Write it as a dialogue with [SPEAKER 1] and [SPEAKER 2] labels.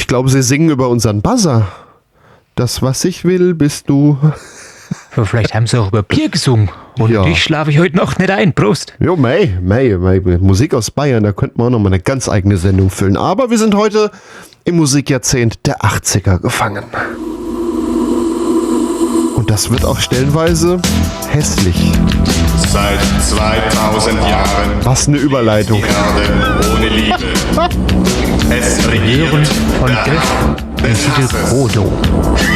[SPEAKER 1] glaube, sie singen über unseren Buzzer. Das, was ich will, bist du.
[SPEAKER 2] Aber vielleicht haben sie auch über Bier gesungen. Und
[SPEAKER 1] Ja.
[SPEAKER 2] ich schlafe ich heute noch nicht ein. Prost.
[SPEAKER 1] Jo, mei. Musik aus Bayern, da könnten wir auch noch mal eine ganz eigene Sendung füllen. Aber wir sind heute im Musikjahrzehnt der 80er gefangen. Und das wird auch stellenweise hässlich.
[SPEAKER 3] Seit 2000 Jahren
[SPEAKER 1] Was eine Überleitung.
[SPEAKER 3] Erde ohne Liebe. Es regiert
[SPEAKER 2] Von
[SPEAKER 3] der
[SPEAKER 2] Griff
[SPEAKER 3] Hahn des
[SPEAKER 2] Titel
[SPEAKER 3] Hasses.
[SPEAKER 2] Frodo.